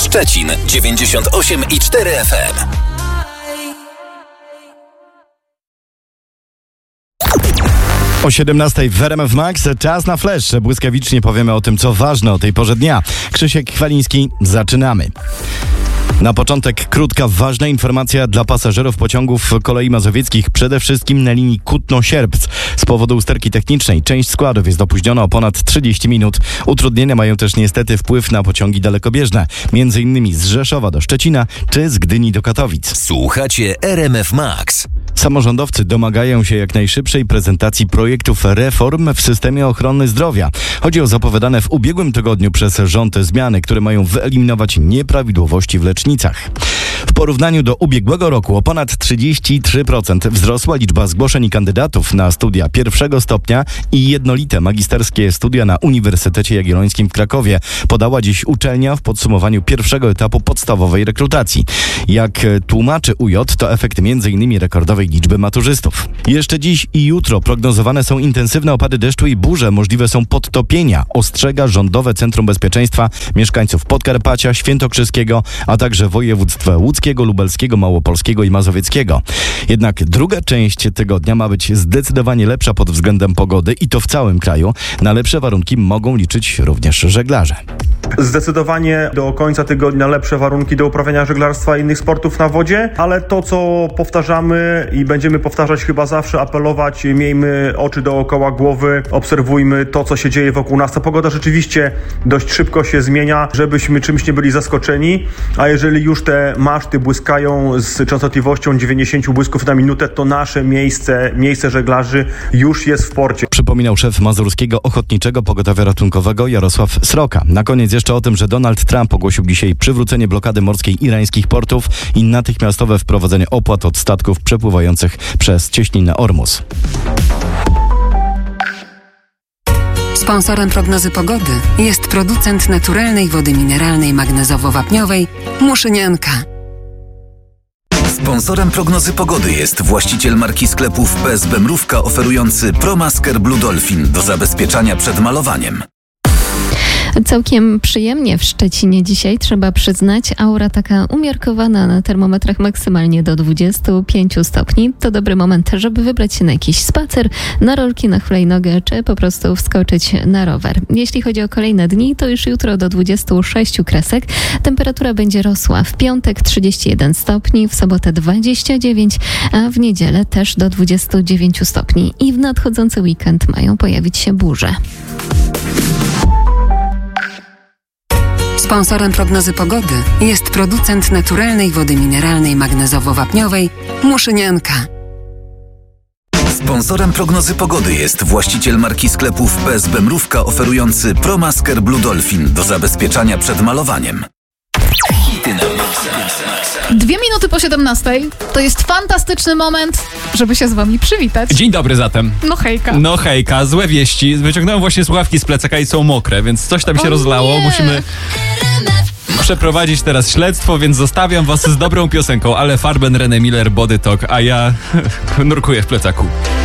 Szczecin 98,4 FM. O 17 w RMF Max czas na flash. Błyskawicznie powiemy o tym, co ważne o tej porze dnia. Krzysiek Chwaliński, zaczynamy. Na początek krótka, ważna informacja dla pasażerów pociągów kolei mazowieckich, przede wszystkim na linii Kutno-Sierpc. Z powodu usterki technicznej część składów jest opóźniona o ponad 30 minut. Utrudnienia mają też niestety wpływ na pociągi dalekobieżne, m.in. z Rzeszowa do Szczecina czy z Gdyni do Katowic. Słuchacie RMF Max. Samorządowcy domagają się jak najszybszej prezentacji projektów reform w systemie ochrony zdrowia. Chodzi o zapowiadane w ubiegłym tygodniu przez rząd zmiany, które mają wyeliminować nieprawidłowości w lecznicach. W porównaniu do ubiegłego roku o ponad 33% wzrosła liczba zgłoszeń kandydatów na studia pierwszego stopnia i jednolite magisterskie studia na Uniwersytecie Jagiellońskim w Krakowie, podała dziś uczelnia w podsumowaniu pierwszego etapu podstawowej rekrutacji. Jak tłumaczy UJ, to efekt m.in. rekordowej liczby maturzystów. Jeszcze dziś i jutro prognozowane są intensywne opady deszczu i burze, możliwe są podtopienia, ostrzega Rządowe Centrum Bezpieczeństwa mieszkańców Podkarpacia, Świętokrzyskiego, a także województw łódzkiego, lubelskiego, małopolskiego i mazowieckiego. Jednak druga część tygodnia ma być zdecydowanie lepsza pod względem pogody i to w całym kraju. Na lepsze warunki mogą liczyć również żeglarze. Zdecydowanie do końca tygodnia lepsze warunki do uprawiania żeglarstwa i innych sportów na wodzie, ale to, co powtarzamy i będziemy powtarzać chyba zawsze, apelować, miejmy oczy dookoła głowy, obserwujmy to, co się dzieje wokół nas. Ta pogoda rzeczywiście dość szybko się zmienia, żebyśmy czymś nie byli zaskoczeni, a jeżeli już te maszty błyskają z częstotliwością 90 błysków na minutę, to nasze miejsce żeglarzy już jest w porcie. Przypominał szef Mazurskiego Ochotniczego Pogotowia Ratunkowego Jarosław Sroka. Na koniec jeszcze o tym, że Donald Trump ogłosił dzisiaj przywrócenie blokady morskiej irańskich portów i natychmiastowe wprowadzenie opłat od statków przepływających przez cieśninę Ormus. Sponsorem prognozy pogody jest producent naturalnej wody mineralnej magnezowo-wapniowej Muszynianka. Sponsorem prognozy pogody jest właściciel marki sklepów PSB Mrówka oferujący ProMasker Blue Dolphin do zabezpieczania przed malowaniem. Całkiem przyjemnie w Szczecinie dzisiaj, trzeba przyznać. Aura taka umiarkowana, na termometrach maksymalnie do 25 stopni. To dobry moment, żeby wybrać się na jakiś spacer, na rolki, na hulajnogę, czy po prostu wskoczyć na rower. Jeśli chodzi o kolejne dni, to już jutro do 26 kresek. Temperatura będzie rosła. W piątek 31 stopni, w sobotę 29, a w niedzielę też do 29 stopni. I w nadchodzący weekend mają pojawić się burze. Sponsorem prognozy pogody jest producent naturalnej wody mineralnej magnezowo-wapniowej Muszynianka. Sponsorem prognozy pogody jest właściciel marki sklepów PSB Mrówka oferujący ProMasker Blue Dolphin do zabezpieczania przed malowaniem. Hity na maksa. 2 minuty po 17 to jest fantastyczny moment, żeby się z wami przywitać. Dzień dobry zatem. No hejka, złe wieści. Wyciągnąłem właśnie słuchawki z plecaka i są mokre, więc coś tam się rozlało. Nie. Musimy przeprowadzić teraz śledztwo, więc zostawiam was z dobrą piosenką, ale Farben, René Miller, Body Talk, a ja nurkuję w plecaku.